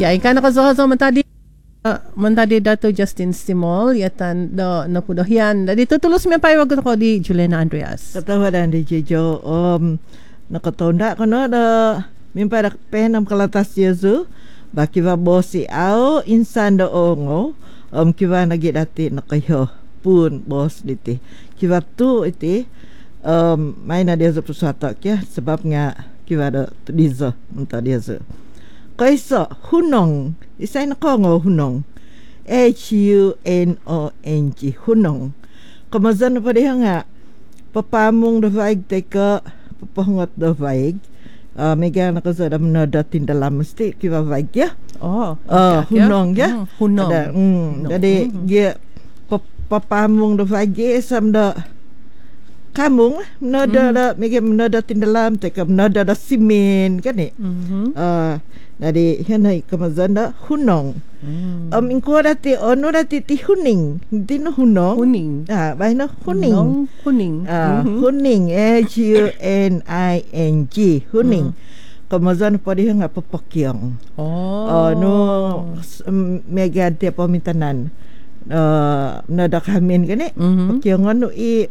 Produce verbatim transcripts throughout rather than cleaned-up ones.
Ya, ikan ako zo mentadi uh, mentadi Dato Justin Stimol yatan do napudohian. Jadi tutulus mi pai wagot ko di Juliana Andreas. Katawa dan di Jejo um nakatonda kono da mimpa dak penam kalatas Yesu baki va bosi au insan do ongo um kiva nagi dati nakayo pun bos diti kiva tu iti um maina dia sesuatu ya sebabnya kiva da dizo unta dia se kaiso hunong isai nakongo hunong H U N O N G hunong kamazan pa dia nga papamong da vaig teka papangat da vaig uh, mega nakasa da menadatin dalam mesti kiva vaig ya oh uh, hunong ya, ya? Hmm, hunong da, mm, jadi hmm. dia papamong da vaig sam da kamung menada mm. da mega menadatin dalam teka menada da simen kan ni mm-hmm. uh, jadi henai kamazan da hunong mm. um ingko dati ono dati ti huning ti no hunong huning ah bai no huning huning ah mm-hmm. huning H U N I N G huning mm. kamazan pa di nga papakyang oh uh, no um, mega dia pamintanan uh, nada kamin kan ni mm-hmm. pakyangan no i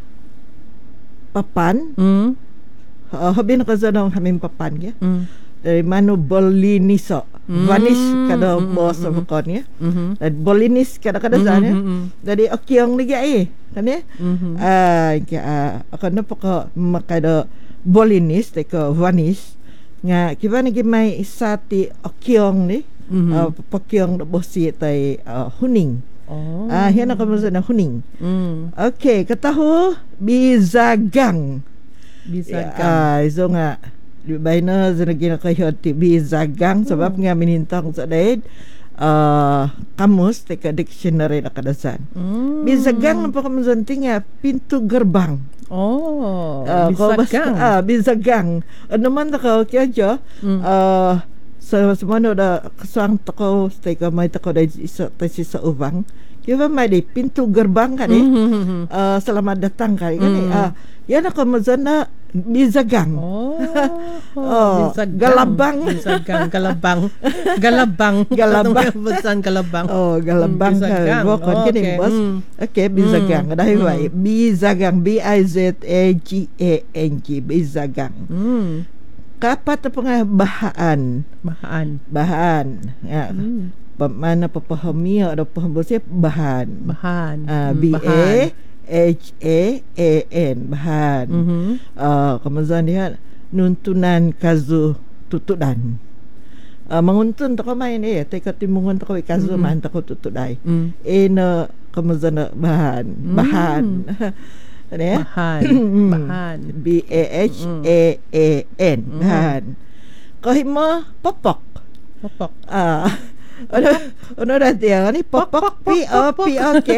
papan mm. uh, habi na kazanong hamin papan ya mm. dari mano bolinis mm. vanis kada mm-hmm. boss of mm-hmm. kon ya mm-hmm. dan bolinis kada kada mm-hmm. sana mm-hmm. dari okyong liga eh kan ya mm-hmm. ah uh, akan apa ka makada bolinis teko vanis nga kiba ni gimay isati okyong ni mm-hmm. uh, pakyong do bosi tay uh, huning. Oh. Ah, yan ako muna na huning. Mm. Okay, kataho bizagang. Bizagang. Ah, so nga di bay na zinagina kayo ti bizagang sebab mm. nga minintang sa daid uh, kamus teka dictionary na kadasan. Mm. Bizagang na pa kamazanting nga pintu gerbang. Oh, uh, bizagang. Ah, bizagang. Ano man na ka kaya mm. uh, sa so, semano da kasang tako teka may tako da isa tasi sa ubang kiba may di pintu gerbang kan eh mm-hmm. uh, selamat datang kan mm. ah yan ako mazana bizagang oh, oh, oh bizagang. galabang bizagang galabang galabang galabang besan galabang oh galabang ka bokon oh, kini okay. bos mm. okay bizagang mm. dahil mm. bizagang B I Z A G A N G bizagang mm. kapat apa nga bahaan bahaan bahaan ya hmm. mana papahami ada paham bosnya bahan bahan uh, B A H A A N bahan mm-hmm. uh, kemudian dia nuntunan kazu tutudan uh, menguntun tak main eh teka timungan tak kazu mm-hmm. man tak tutudai mm. ena kemudian bahan mm. bahan bahan bahan B A H A A N bahan kahima popok popok ah ano ano dati ang ni popok P O P O K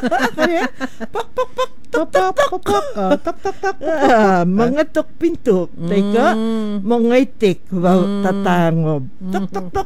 pok pok pok tok tok tok tok tok tok tok mengetuk pintu teka mengaitik bau tatangob tok tok tok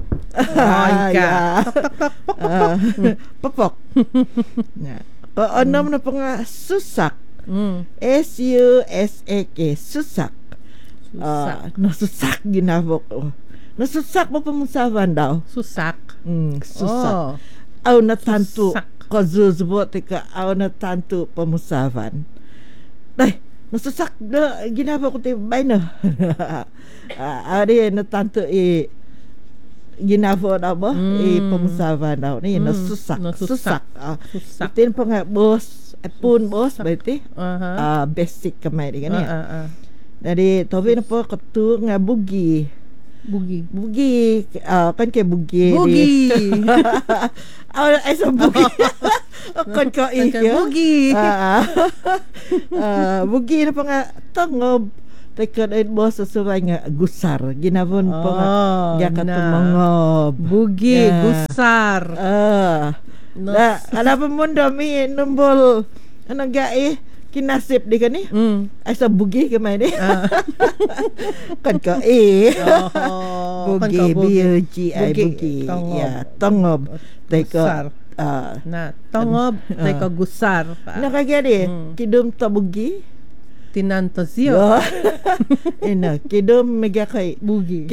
ya popok nah ano na pa nga susak mm. S U S A K susak susak uh, nasusak ginabok oh. nasusak mo pamusawan daw susak mm, susak oh. aw na tanto kazuzbo tika aw na tanto pamusawan ay nasusak na ginabok ko tayo bay na aw di na tanto i ginavo na ba mm. eh pamusawa na ni mm. nasusak nasusak ah susak itin pa nga boss pun boss baiti uh-huh. ah basic kamay di kani uh, uh, uh. Jadi tobi na po katu nga bugi bugi bugi ah kan kay bugi bugi ah ay so bugi kan ka iya bugi ah bugi na pa nga tangob teka na mo sa subay nga gusar ginavon oh, po nga yakat mga bugi yeah. Gusar ah no. Na ala pa mo dami numbol anong gai kinasip di kani mm. ay sa bugi kamay di ah. kan ka eh oh, bugi B U G I bugi ya tangob teka ah na tangob teka gusar nakagadi mm. kidum ta bugi tinanto siyo ina kidum mega kay bugi